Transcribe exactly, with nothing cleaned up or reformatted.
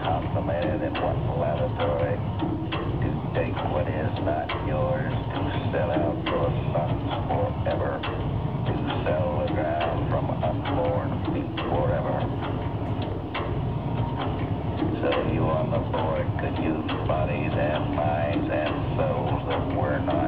consummated in one laboratory, to take what is not yours, to set out for suns forever, to sell the ground from unborn feet forever. So you on the board could use bodies and minds and souls that were not